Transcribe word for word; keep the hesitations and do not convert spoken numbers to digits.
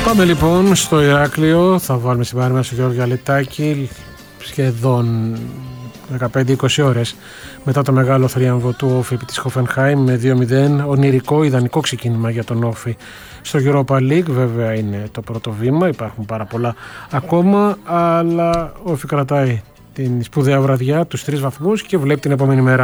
Πάμε λοιπόν στο Ηράκλειο, θα βάλουμε στην παρέα μας τον Γιώργο Αλετάκη σχεδόν δεκαπέντε είκοσι ώρες μετά το μεγάλο θρίαμβο του Όφη επί της Hoffenheim με δύο μηδέν. Ονειρικό, ιδανικό ξεκίνημα για τον Όφη στο Europa League. Βέβαια είναι το πρώτο βήμα, υπάρχουν πάρα πολλά ακόμα, αλλά ο Όφη κρατάει την σπουδαία βραδιά, τους τρεις βαθμούς και βλέπει την επόμενη μέρα.